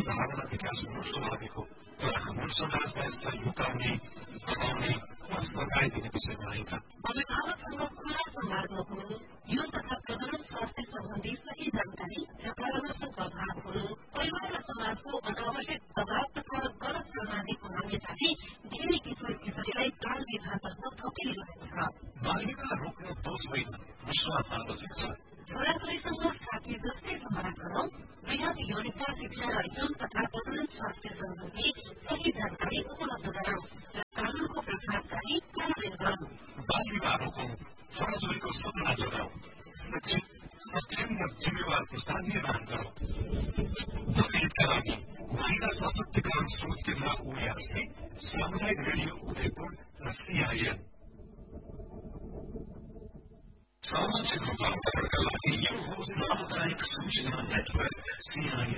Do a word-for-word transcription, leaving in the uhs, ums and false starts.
भावना विकास हुनु स्वाभाविक हो, तर हाम्रो समाजमा यसलाई लुकाउने, दबाउने वा सजाय दिने विषयमा आइन्छ। अभिभावकसँग खुला संवादमा हुनु, यौन तथा प्रजनन स्वास्थ्य सम्बन्धी सही जानकारी र परामर्शको अभाव हुनु, परिवार र समाजको अनावश्यक दबाव तथा गलत प्रणालीको मान्यताले धेरै किशोर किशोरीलाई बाल विवाहतर्फ धकेलिरहेछ। बाल विवाह रोक्न दोष होइन, विश्वास आवश्यक छ। छोराछोरीसँग साथी जस्तै संवाद गरौं, वृहत यौनिकता शिक्षा र यौन तथा प्रजनन स्वास्थ्य सम्बन्धी सही जानकारी उपलब्ध गराउँ र कानूनको प्रभावकारी कार्यान्वयन गरौं। बाल विवाह रोकौं, छोराछोरीको सपना जोगाउँ, शिक्षित, सक्षम र जिम्मेवार पुस्ता निर्माण गरौं। जनहितका लागि महिला सशक्तिकरण स्रोत केन्द्र ओएआरसी, सामुदायिक रेडियो उदयपुर र सीआईएन। सामाजिक रूपान्तरणका लागि यो हो सामुदायिक सूचना नेटवर्क सीआईएन।